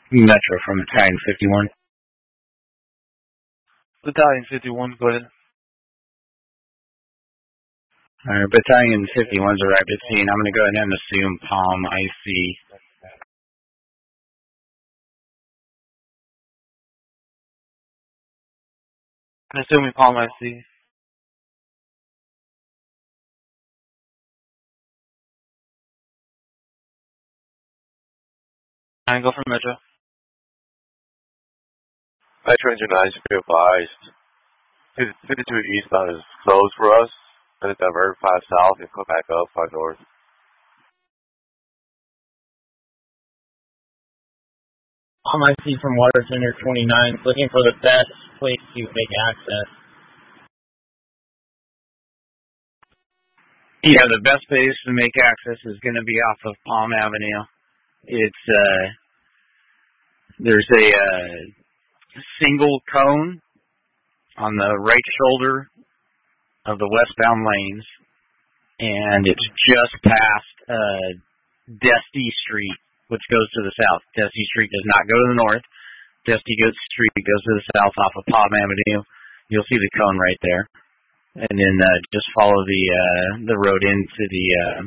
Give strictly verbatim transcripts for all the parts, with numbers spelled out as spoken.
Metro from Battalion fifty-one. Battalion fifty-one, go ahead. Alright, Battalion fifty-one's arrived at scene. I'm going to go ahead and assume Palm I C. Assuming Palm I C. And go for Metro. Metro Engine nine should be advised. fifty-two eastbound is closed for us. Going to divert five south and come back up five north. Palm I C from Water Center twenty-nine, looking for the best place to make access. Yeah, the best place to make access is going to be off of Palm Avenue. It's, uh, there's a, uh, single cone on the right shoulder of the westbound lanes, and it's just past, uh, Dusty Street, which goes to the south. Dusty Street does not go to the north. Dusty Street goes to the south off of Palm Avenue. You'll see the cone right there. And then uh, just follow the uh, the road into the uh,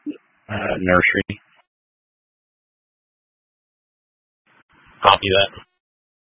uh, nursery. Copy that.